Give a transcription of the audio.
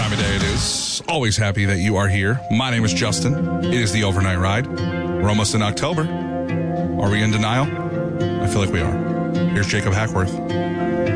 time of day it is. Always happy that you are here. My name is Justin. It is the Overnight Ride. We're almost in October. Are we in denial? I feel like we are. Here's Jacob Hackworth.